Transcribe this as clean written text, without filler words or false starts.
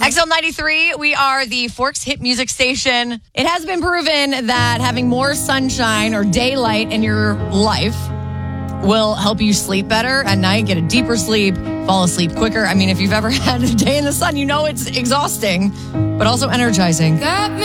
XL93, we are the Forks Hit Music Station. It has been proven that having more sunshine or daylight in your life will help you sleep better at night, get a deeper sleep, fall asleep quicker. I mean, if you've ever had a day in the sun, you know it's exhausting, but also energizing. Got me